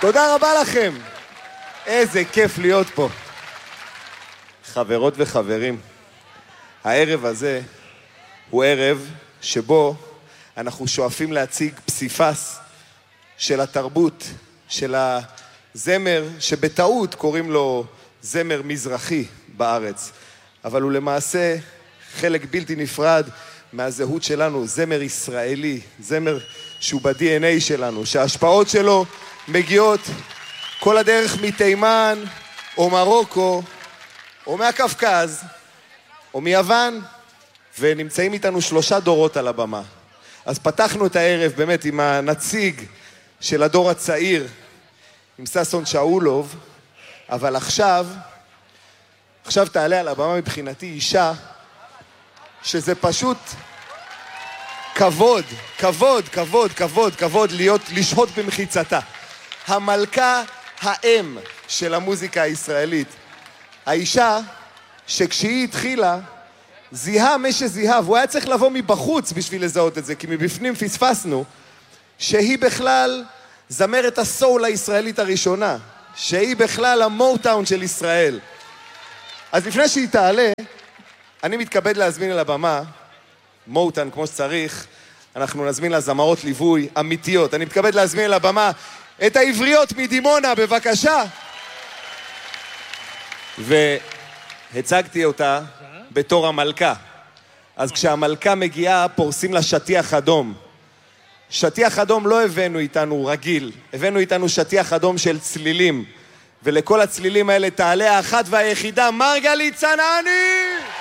תודה רבה לכם. איזה כיף להיות פה. חברות וחברים, הערב הזה הוא ערב שבו אנחנו שואפים להציג פסיפס של התרבות, של הזמר שבטעות קוראים לו זמר מזרחי בארץ, אבל הוא למעשה חלק בלתי נפרד מהזהות שלנו, זמר ישראלי, זמר שהוא ב-DNA שלנו, שההשפעות שלו מגיעות כל הדרך מתימן או מרוקו או מהקפקז או מיוון, ונמצאים איתנו 3 דורות על הבמה. אז פתחנו את הערב באמת עם הנציג של הדור הצעיר, עם ששון שאולוב, אבל עכשיו תעלה על הבמה מבחינתי אישה, שזה פשוט כבוד, כבוד, כבוד, כבוד, כבוד לשהות במחיצתה. המלכה האם של המוזיקה הישראלית. האישה שכשהיא התחילה, זיהה מי שזיהה, והוא היה צריך לבוא מבחוץ בשביל לזהות את זה, כי מבפנים פספסנו, שהיא בכלל זמרת הסול הישראלית הראשונה, שהיא בכלל המוטאון של ישראל. אז לפני שהיא תעלה, אני מתכבד להזמין על הבמה, מוטאון כמו שצריך, אנחנו נזמין לה זמרות ליווי אמיתיות. אני מתכבד להזמין על הבמה את העבריות מדימונה, בבקשה. והצגתי אותה בתור המלכה. אז כשהמלכה מגיעה, פורסים לה שטיח אדום. שטיח אדום לא הבאנו איתנו רגיל, הבאנו איתנו שטיח אדום של צלילים. ולכל הצלילים האלה תעלה האחת והיחידה, מרגלית צנעני!